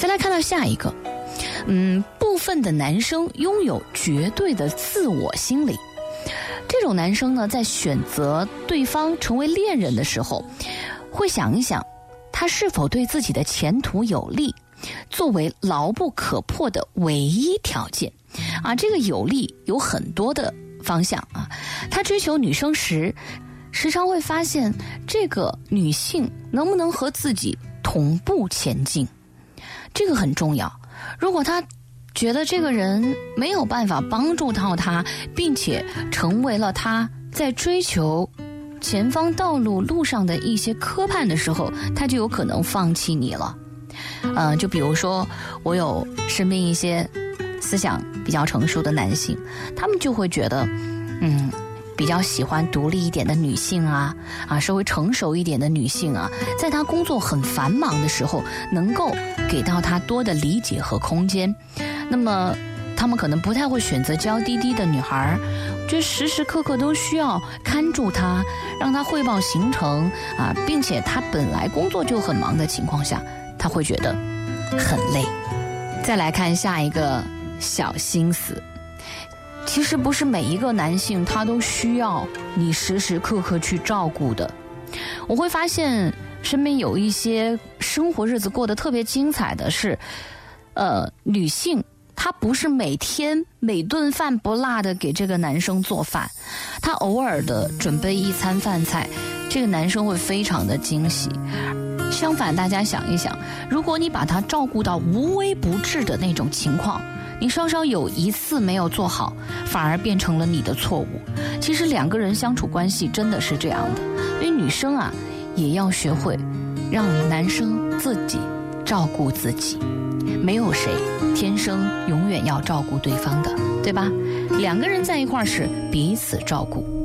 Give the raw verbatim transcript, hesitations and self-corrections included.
再来看到下一个，嗯，部分的男生拥有绝对的自我心理。这种男生呢，在选择对方成为恋人的时候，会想一想他是否对自己的前途有利，作为牢不可破的唯一条件啊。这个有利有很多的方向啊。他追求女生时，时常会发现这个女性能不能和自己同步前进，这个很重要。如果他觉得这个人没有办法帮助到他，并且成为了他在追求前方道路路上的一些磕绊的时候，他就有可能放弃你了。呃，就比如说我有身边一些思想比较成熟的男性，他们就会觉得嗯比较喜欢独立一点的女性啊啊，稍微成熟一点的女性啊，在他工作很繁忙的时候，能够给到他多的理解和空间。那么他们可能不太会选择娇滴滴的女孩，就时时刻刻都需要看住她，让她汇报行程啊，并且她本来工作就很忙的情况下，她会觉得很累。再来看下一个小心思，其实不是每一个男性他都需要你时时刻刻去照顾的。我会发现身边有一些生活日子过得特别精彩的是，呃，女性她不是每天每顿饭不落的给这个男生做饭，她偶尔的准备一餐饭菜，这个男生会非常的惊喜。相反，大家想一想，如果你把他照顾到无微不至的那种情况，你稍稍有一次没有做好，反而变成了你的错误。其实两个人相处关系真的是这样的，因为女生啊也要学会让男生自己照顾自己，没有谁天生永远要照顾对方的，对吧？两个人在一块儿是彼此照顾。